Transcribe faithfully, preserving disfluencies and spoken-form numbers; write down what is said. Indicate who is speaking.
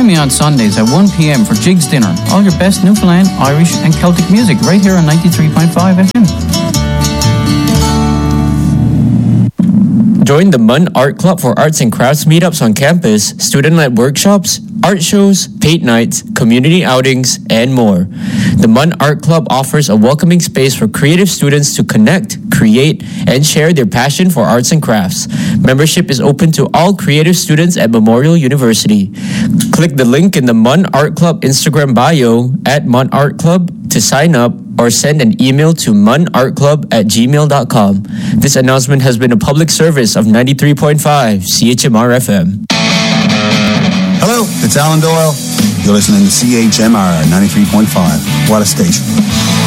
Speaker 1: me on Sundays at one p.m. for Jigs Dinner. All your best Newfoundland, Irish and Celtic music right here on ninety-three point five F M.
Speaker 2: Join the Munn Art Club for arts and crafts meetups on campus, student-led workshops, art shows, paint nights, community outings, and more. The Munn Art Club offers a welcoming space for creative students to connect, create, and share their passion for arts and crafts. Membership is open to all creative students at Memorial University. Click the link in the Munn Art Club Instagram bio at Munn Art Club to sign up or send an email to munartclub at gmail dot com. This announcement has been a public service of ninety-three point five C H M R F M.
Speaker 3: Hello, it's Alan Doyle. You're listening to C H M R ninety-three point five. What a station.